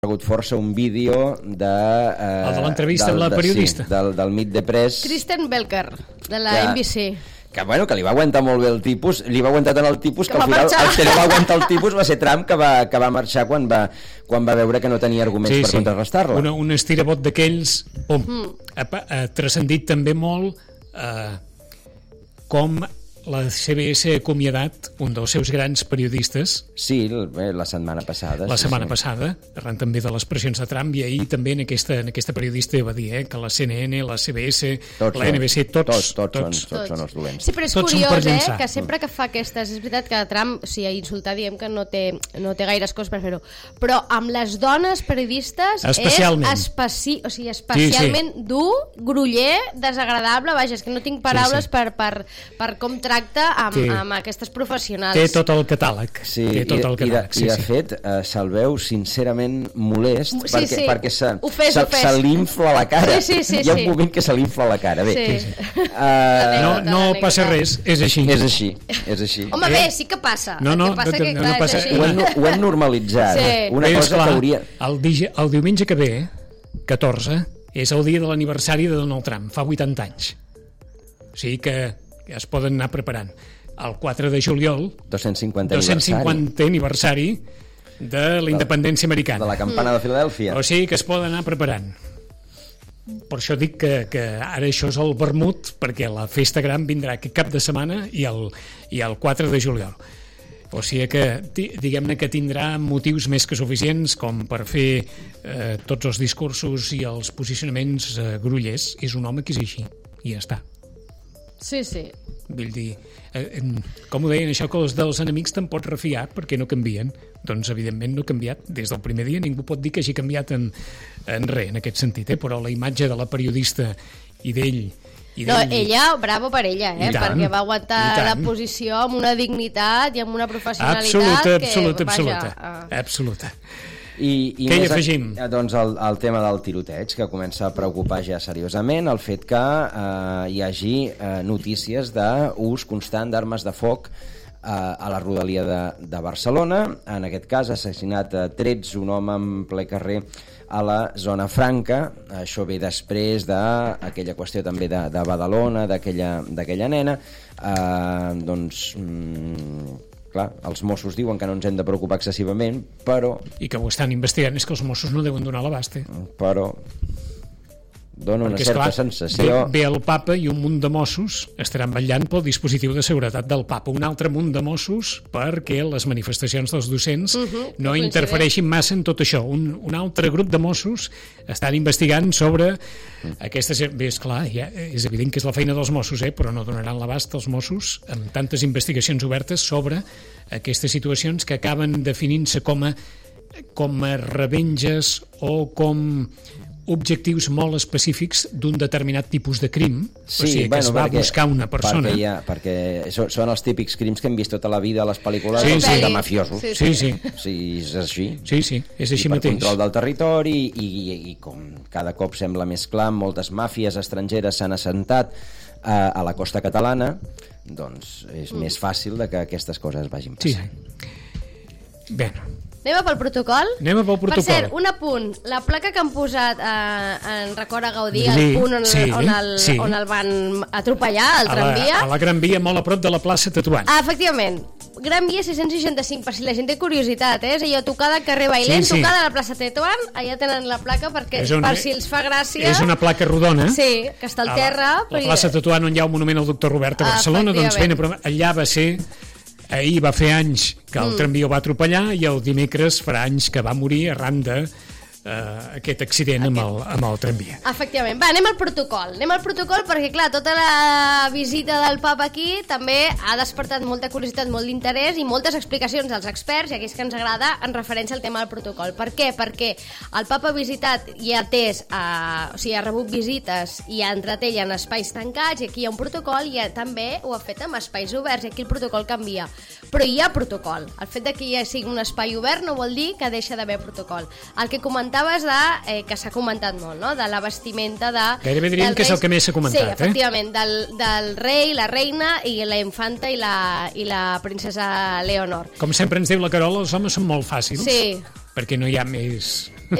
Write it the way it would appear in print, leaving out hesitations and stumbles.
hagut força un vídeo de l'entrevista amb la periodista. Del Meet the Press. Kristen Belker, de la NBC. Que li va aguantar molt bé el tipus, li va aguantar tant el tipus que al final marxar. el que no va aguantar el tipus va ser Trump, que va marxar quan va veure que no tenia arguments per contrarrestar-la. Un estirabot d'aquells ha transcendit també molt com la CBS ha acomiadat un dels seus grans periodistes. Sí, la setmana passada. La setmana passada, arran també de les pressions de Trump, i ahir també en aquesta periodista va dir que la CNN, la CBS, la NBC, tots són els dolents. Sí, però és curiós, que sempre que fa aquestes... És veritat que Trump, si a insultar diem que no té gaires coses per fer-ho, però amb les dones periodistes especialment. És especialment dur, groller, desagradable, vaja, és que no tinc paraules per com tracta amb aquestes professionals. Té tot el catàleg. Sí, i de fet se'l sincerament molest perquè se l'infla la cara. Hi ha un moment que se l'infla la cara. No passa res, és així. És així. Home, bé, sí que passa. No passa. Ho hem normalitzat. Una cosa que hauria... El diumenge que ve, 14, és el dia de l'aniversari de Donald Trump, fa 80 anys. O sigui que ja es poden anar preparant. El 4 de juliol, 250è aniversari de la independència americana. De la campana de Filadèlfia. O sigui que es poden anar preparant. Per això dic que ara això és el vermut, perquè la festa gran vindrà aquest cap de setmana i el 4 de juliol. O sigui que, diguem-ne que tindrà motius més que suficients com per fer tots els discursos i els posicionaments grollers. És un home que és així, i ja està. Sí. Vull dir, com ho deien, això que els dels enemics te'n pots refiar perquè no canvien. Doncs evidentment no ha canviat des del primer dia, ningú pot dir que hagi canviat en res en aquest sentit, però la imatge de la periodista i d'ell... ella, bravo per ella, perquè va aguantar la posició amb una dignitat i amb una professionalitat absoluta. I què hi afegim? Doncs el tema del tiroteig, que comença a preocupar ja seriosament, el fet que hi hagi notícies d'ús constant d'armes de foc a la rodalia de Barcelona. En aquest cas ha assassinat a trets un home en ple carrer a la zona franca. Això ve després d'aquella qüestió també de Badalona, d'aquella nena. Clar, els Mossos diuen que no ens hem de preocupar excessivament, però... I que ho estan investigant, és que els Mossos no deuen donar l'abast. Però dona una certa sensació... Ve el papa i un munt de Mossos estaran vetllant pel dispositiu de seguretat del papa. Un altre munt de Mossos perquè les manifestacions dels docents no interfereixin massa en tot això. Un altre grup de Mossos estan investigant sobre aquestes... Bé, esclar, és evident que és la feina dels Mossos, però no donaran l'abast als Mossos amb tantes investigacions obertes sobre aquestes situacions que acaben definint-se com a revenges o com objectius molt específics d'un determinat tipus de crim, o sigui que es va buscar una persona. Perquè són els típics crims que hem vist tota la vida a les pel·lícules de mafiosos. Sí. És així. Sí, és així mateix. I per control del territori i com cada cop sembla més clar, moltes màfies estrangeres s'han assentat a la costa catalana, doncs és més fàcil que aquestes coses vagin passant. Bé, Anem pel protocol? Anem pel protocol. Per cert, un apunt. La placa que han posat en record a Gaudí, el punt on el van atropellar, el tramvia... A la Gran Via, molt a prop de la plaça Tetuan. Efectivament. Gran Via 665, per si la gent té curiositat, és allò, tocada al carrer Bailén, tocada a la plaça Tetuan, allà tenen la placa per si els fa gràcia... És una placa rodona. Sí, que està al terra. La plaça Tetuan, on hi ha un monument al doctor Robert a Barcelona, doncs allà va ser... Ahir va fer anys que el tramvia va atropellar i el dimecres farà anys que va morir arran d'aquest accident amb el tramvia. Efectivament. Va, anem al protocol. Perquè, clar, tota la visita del papa aquí també ha despertat molta curiositat, molt d'interès i moltes explicacions dels experts, i aquí és que ens agrada en referència al tema del protocol. Per què? Perquè el papa ha visitat i ha atès, o sigui, ha rebut visites i ha entrat ell en espais tancats, i aquí hi ha un protocol, i també ho ha fet amb espais oberts, i aquí el protocol canvia. Però hi ha protocol. El fet que ja sigui un espai obert no vol dir que deixa d'haver protocol. El que comentaves que s'ha comentat molt, no? De la vestimenta de... Gairebé diríem que és el que més s'ha comentat, Sí, efectivament, del rei, la reina i la infanta i la princesa Leonor. Com sempre ens diu la Carola, els homes són molt fàcils. Sí. Perquè no hi ha més